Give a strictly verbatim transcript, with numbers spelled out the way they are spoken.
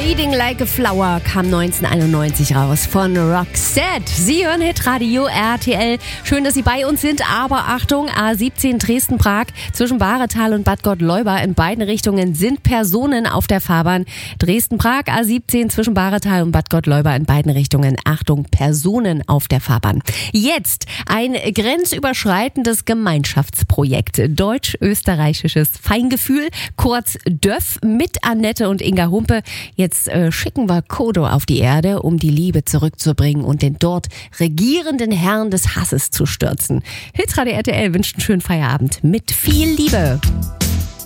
Fading Like a Flower kam neunzehnhunderteinundneunzig raus von Roxette. Sie hören Hitradio R T L. Schön, dass Sie bei uns sind, aber Achtung, A siebzehn Dresden-Prag zwischen Bahretal und Bad Gottleuba. In beiden Richtungen sind Personen auf der Fahrbahn. Dresden-Prag, A siebzehn zwischen Bahretal und Bad Gottleuba. In beiden Richtungen, Achtung, Personen auf der Fahrbahn. Jetzt ein grenzüberschreitendes Gemeinschaftsprojekt. Deutsch-österreichisches Feingefühl, kurz DÖF, mit Annette und Inga Humpe. Jetzt äh, schicken wir Kodo auf die Erde, um die Liebe zurückzubringen und den dort regierenden Herrn des Hasses zu stürzen. Hitradio R T L wünscht einen schönen Feierabend mit viel Liebe.